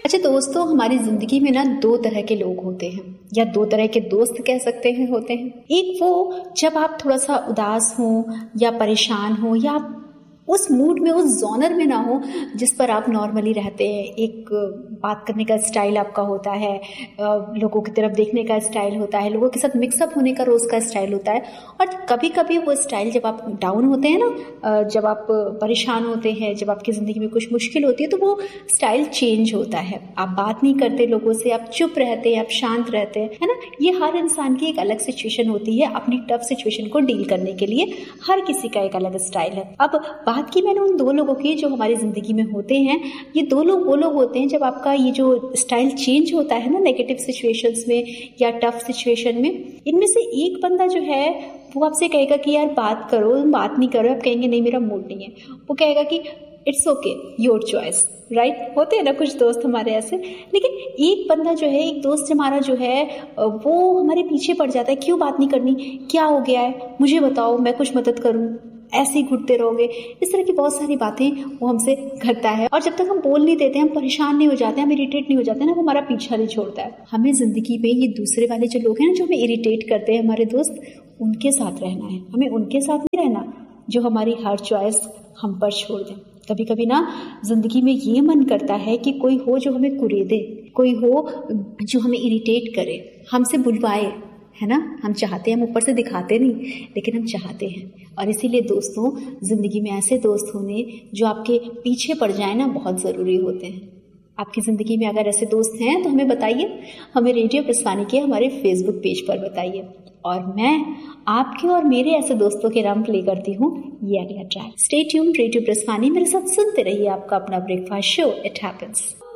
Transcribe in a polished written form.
अच्छा दोस्तों, हमारी जिंदगी में ना दो तरह के लोग होते हैं या दो तरह के दोस्त कह सकते हैं होते हैं। एक वो जब आप थोड़ा सा उदास हो या परेशान हो या आप उस मूड में, उस जॉनर में ना हो जिस पर आप नॉर्मली रहते हैं। एक बात करने का स्टाइल आपका होता है, लोगों की तरफ देखने का स्टाइल होता है, लोगों के साथ मिक्सअप होने का रोज का स्टाइल होता है। और कभी कभी वो स्टाइल जब आप डाउन होते हैं ना, जब आप परेशान होते हैं, जब आपकी ज़िंदगी में कुछ मुश्किल होती है, तो वो स्टाइल चेंज होता है। आप बात नहीं करते लोगों से, आप चुप रहते हैं, आप शांत रहते हैं, है ना। ये हर इंसान की एक अलग सिचुएशन होती है अपनी टफ सिचुएशन को डील करने के लिए। हर किसी का एक अलग स्टाइल है। अब बात की मैंने उन दो लोगों की जो हमारी जिंदगी में होते हैं। ये दो लोग वो लोग होते हैं जब आपका ये जो स्टाइल चेंज होता है ना नेगेटिव सिचुएशंस में या टफ सिचुएशन में। इनमें से एक बंदा जो है वो आपसे कहेगा कि यार बात करो, बात नहीं करो। आप कहेंगे नहीं मेरा मूड नहीं है। वो कहेगा कि it's okay, your choice, right. होते हैं ना कुछ दोस्त हमारे ऐसे। लेकिन एक बंदा जो है, एक दोस्त हमारा जो है, वो हमारे पीछे पड़ जाता है। क्यों बात नहीं करनी, क्या हो गया है, मुझे बताओ, मैं कुछ मदद करूं, ऐसे ही घुटते रहोगे। इस तरह की बहुत सारी बातें वो हमसे करता है। और जब तक हम बोल नहीं देते, हम परेशान नहीं हो जाते, हम इरिटेट नहीं हो जाते ना, वो हमारा पीछा नहीं छोड़ता है। हमें जिंदगी में ये दूसरे वाले जो लोग हैं ना, जो हमें इरिटेट करते हैं, हमारे दोस्त, उनके साथ रहना है। हमें उनके साथ नहीं रहना जो हमारी हर चॉइस हम पर छोड़ दें। कभी कभी ना जिंदगी में ये मन करता है कि कोई हो जो हमें कुरेदे, कोई हो जो हमें इरिटेट करे, हमसे बुलवाए, है ना। हम चाहते हैं, हम ऊपर से दिखाते नहीं, लेकिन हम चाहते हैं। और इसीलिए दोस्तों, जिंदगी में ऐसे दोस्त होने जो आपके पीछे पड़ जाए ना, बहुत ज़रूरी होते हैं। आपकी ज़िंदगी में अगर ऐसे दोस्त हैं तो हमें बताइए, हमें रेडियो प्रस्थानी के हमारे फेसबुक पेज पर बताइए। और मैं आपके और मेरे ऐसे दोस्तों के नाम प्ले करती हूँ ये अगला ट्रैक। स्टे ट्यून्ड, रेडियो प्रस्थानी मेरे साथ सुनते रहिए आपका अपना ब्रेकफास्ट शो इट हैपेंस।